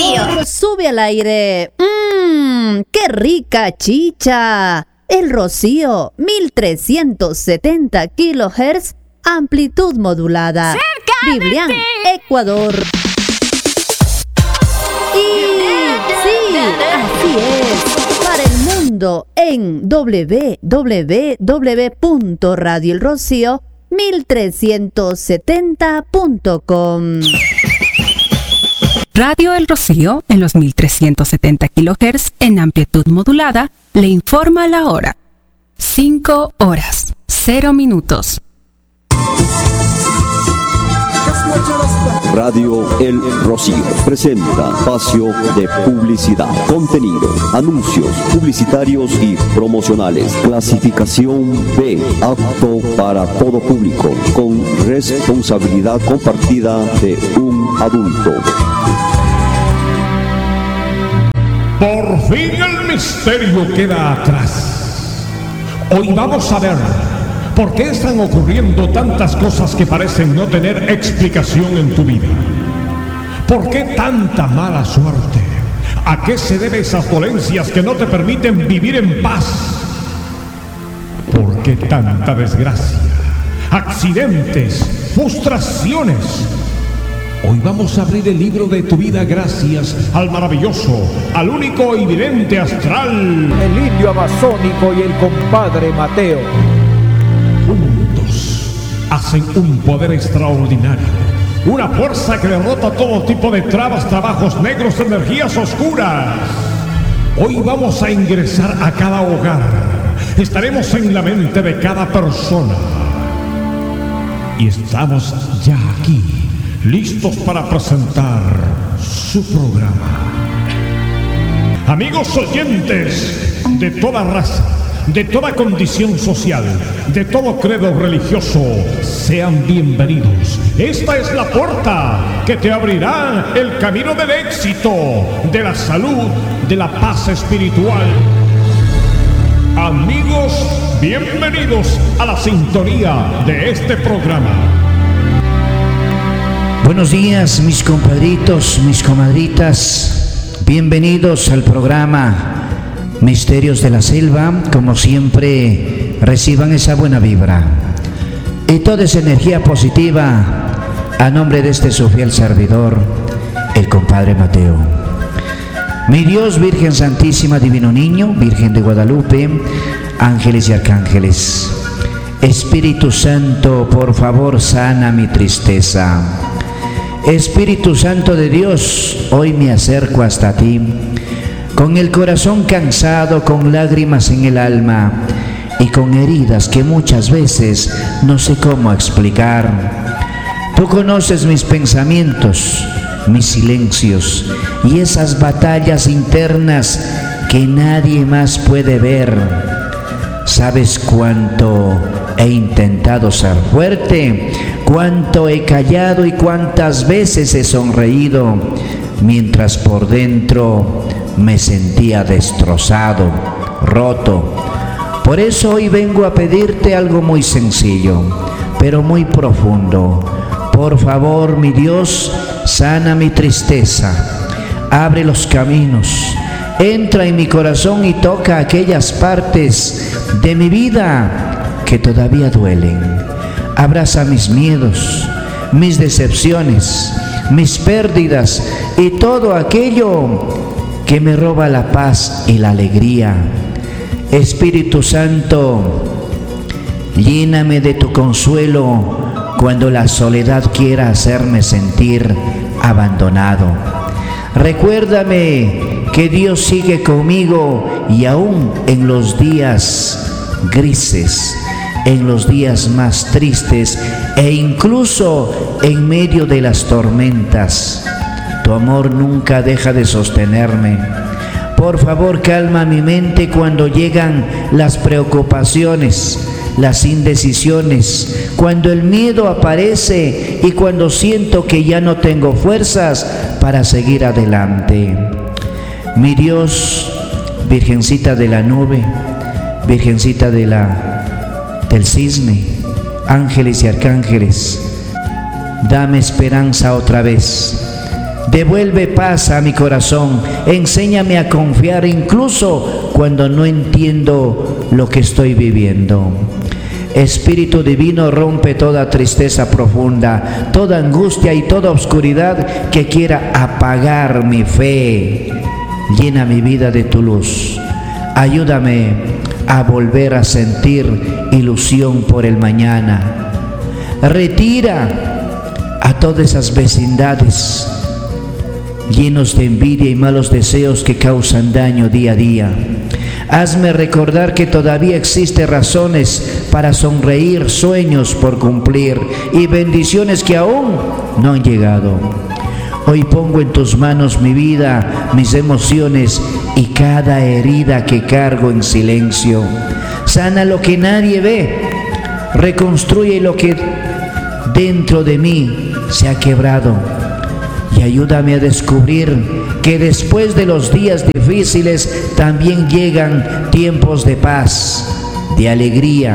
Rocío. Sube al aire. ¡Qué rica chicha! El Rocío, 1370 kHz, amplitud modulada. ¡Cerca Biblián, de ti! Ecuador. Y sí, así es. Para el mundo en www.radioelrocío1370.com. Radio El Rocío, en los 1370 kHz en amplitud modulada, le informa la hora. 5 horas, 0 minutos. Radio El Rocío presenta espacio de publicidad, contenido, anuncios publicitarios y promocionales. Clasificación B, apto para todo público, con responsabilidad compartida de un adulto. Por fin el misterio queda atrás. Hoy vamos a ver por qué están ocurriendo tantas cosas que parecen no tener explicación en tu vida. ¿Por qué tanta mala suerte? ¿A qué se deben esas dolencias que no te permiten vivir en paz? ¿Por qué tanta desgracia? Accidentes, frustraciones. Hoy vamos a abrir el libro de tu vida gracias al maravilloso, al único y vidente astral, el indio amazónico y el compadre Mateo. Juntos hacen un poder extraordinario, una fuerza que derrota todo tipo de trabas, trabajos negros, energías oscuras. Hoy vamos a ingresar a cada hogar, estaremos en la mente de cada persona y estamos ya aquí, listos para presentar su programa. Amigos oyentes de toda raza, de toda condición social, de todo credo religioso, sean bienvenidos. Esta es la puerta que te abrirá el camino del éxito, de la salud, de la paz espiritual. Amigos, bienvenidos a la sintonía de este programa. Buenos días, mis compadritos, mis comadritas. Bienvenidos al programa Misterios de la Selva. Como siempre, reciban esa buena vibra y toda esa energía positiva a nombre de este su fiel servidor, el compadre Mateo. Mi Dios, Virgen Santísima, Divino Niño, Virgen de Guadalupe, ángeles y arcángeles, Espíritu Santo, por favor, sana mi tristeza. Espíritu Santo de Dios, hoy me acerco hasta ti, con el corazón cansado, con lágrimas en el alma y con heridas que muchas veces no sé cómo explicar. Tú conoces mis pensamientos, mis silencios y esas batallas internas que nadie más puede ver. Sabes cuánto he intentado ser fuerte, cuánto he callado y cuántas veces he sonreído, mientras por dentro me sentía destrozado, roto. Por eso hoy vengo a pedirte algo muy sencillo, pero muy profundo. Por favor, mi Dios, sana mi tristeza, abre los caminos, entra en mi corazón y toca aquellas partes de mi vida que todavía duelen. Abraza mis miedos, mis decepciones, mis pérdidas y todo aquello que me roba la paz y la alegría. Espíritu Santo, lléname de tu consuelo cuando la soledad quiera hacerme sentir abandonado. Recuérdame que Dios sigue conmigo y aún en los días grises, en los días más tristes e incluso en medio de las tormentas, tu amor nunca deja de sostenerme. Por favor, calma mi mente cuando llegan las preocupaciones, las indecisiones, cuando el miedo aparece y cuando siento que ya no tengo fuerzas para seguir adelante. Mi Dios, Virgencita de la nube, Virgencita del cisne, ángeles y arcángeles, dame esperanza otra vez. Devuelve paz a mi corazón. Enséñame a confiar incluso cuando no entiendo lo que estoy viviendo. Espíritu divino, rompe toda tristeza profunda, toda angustia y toda oscuridad que quiera apagar mi fe. Llena mi vida de tu luz. Ayúdame a volver a sentir ilusión por el mañana. Retira a todas esas vecindades llenos de envidia y malos deseos que causan daño día a día. Hazme recordar que todavía existen razones para sonreír, sueños por cumplir y bendiciones que aún no han llegado. Hoy pongo en tus manos mi vida, mis emociones y cada herida que cargo en silencio. Sana lo que nadie ve, reconstruye lo que dentro de mí se ha quebrado y ayúdame a descubrir que después de los días difíciles también llegan tiempos de paz, de alegría,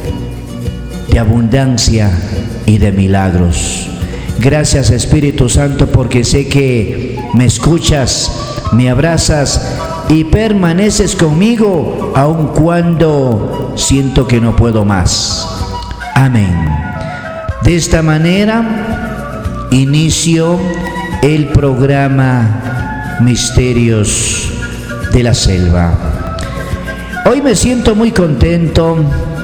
de abundancia y de milagros. Gracias, Espíritu Santo, porque sé que me escuchas, me abrazas y permaneces conmigo aun cuando siento que no puedo más. Amén. De esta manera inicio el programa Misterios de la Selva. Hoy me siento muy contento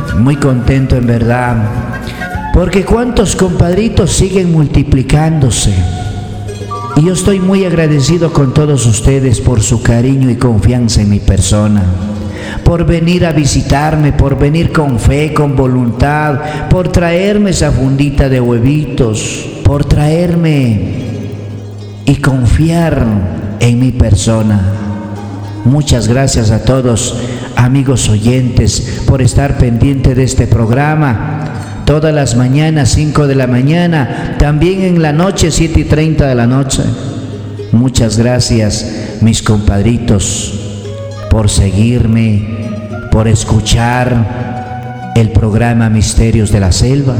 en verdad, porque cuántos compadritos siguen multiplicándose. Y yo estoy muy agradecido con todos ustedes por su cariño y confianza en mi persona, por venir a visitarme, por venir con fe, con voluntad, por traerme esa fundita de huevitos, por traerme y confiar en mi persona. Muchas gracias a todos, amigos oyentes, por estar pendiente de este programa. Todas las mañanas, 5 de la mañana, también en la noche, 7:30 de la noche. Muchas gracias, mis compadritos, por seguirme, por escuchar el programa Misterios de la Selva.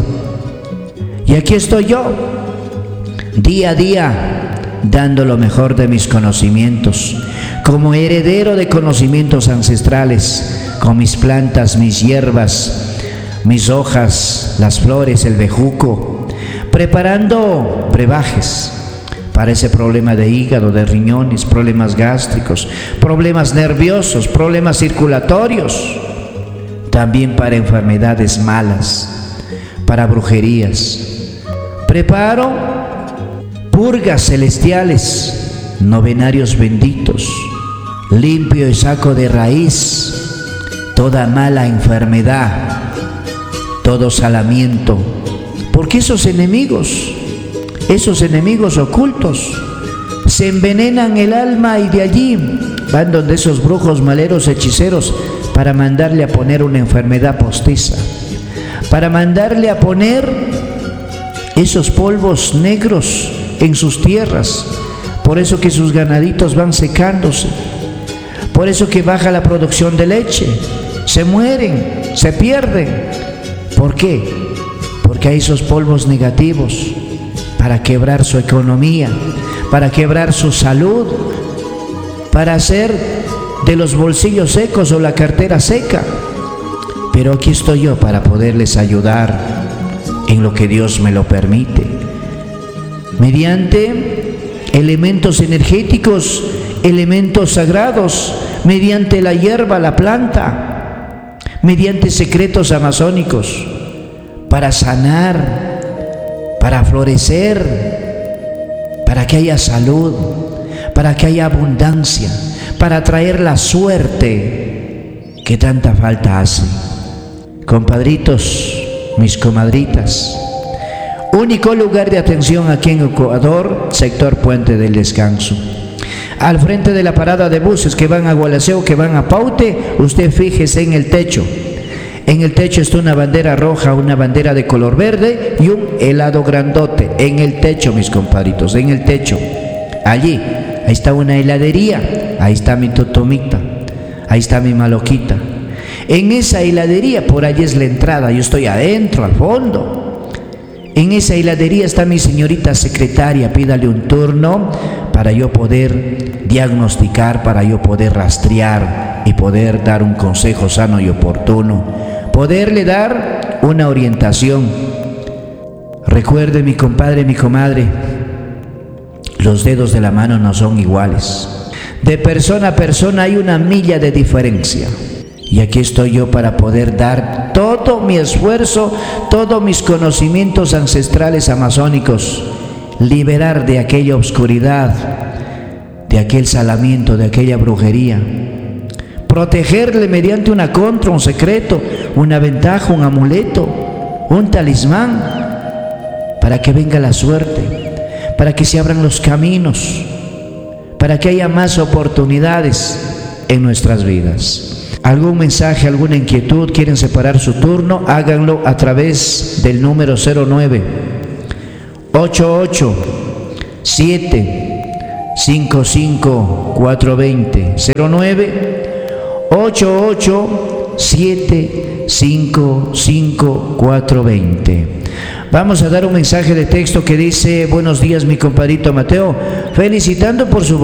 Y aquí estoy yo, día a día, dando lo mejor de mis conocimientos, como heredero de conocimientos ancestrales, con mis plantas, mis hierbas, mis hojas, las flores, el bejuco, preparando brebajes para ese problema de hígado, de riñones, problemas gástricos, problemas nerviosos, problemas circulatorios, también para enfermedades malas, para brujerías. Preparo purgas celestiales, novenarios benditos, limpio y saco de raíz toda mala enfermedad, todo salamiento, porque esos enemigos ocultos se envenenan el alma y de allí van donde esos brujos, maleros, hechiceros para mandarle a poner una enfermedad postiza, para mandarle a poner esos polvos negros en sus tierras. Por eso que sus ganaditos van secándose, por eso que baja la producción de leche, se mueren, se pierden. ¿Por qué? Porque hay esos polvos negativos para quebrar su economía, para quebrar su salud, para hacer de los bolsillos secos o la cartera seca. Pero aquí estoy yo para poderles ayudar en lo que Dios me lo permite, mediante elementos energéticos, elementos sagrados, mediante la hierba, la planta, mediante secretos amazónicos, para sanar, para florecer, para que haya salud, para que haya abundancia, para traer la suerte que tanta falta hace. Compadritos, mis comadritas, único lugar de atención aquí en Ecuador, sector Puente del Descanso. Al frente de la parada de buses que van a Gualaceo, que van a Paute, usted fíjese en el techo. En el techo está una bandera roja, una bandera de color verde y un helado grandote. En el techo, mis compadritos, en el techo. Allí, ahí está una heladería, ahí está mi totomita, ahí está mi maloquita. En esa heladería, por allí es la entrada, yo estoy adentro, al fondo. En esa heladería está mi señorita secretaria, pídale un turno para yo poder diagnosticar, para yo poder rastrear y poder dar un consejo sano y oportuno, poderle dar una orientación. Recuerde, mi compadre, mi comadre, los dedos de la mano no son iguales. De persona a persona hay una milla de diferencia. Y aquí estoy yo para poder dar todo mi esfuerzo, todos mis conocimientos ancestrales amazónicos, liberar de aquella oscuridad, de aquel salamiento, de aquella brujería, protegerle mediante una contra, un secreto, una ventaja, un amuleto, un talismán, para que venga la suerte, para que se abran los caminos, para que haya más oportunidades en nuestras vidas. ¿Algún mensaje, alguna inquietud? ¿Quieren separar su turno? Háganlo a través del número 09-88-755-420. 09-88-755-420. Vamos a dar un mensaje de texto que dice: buenos días, mi compadrito Mateo, felicitando por su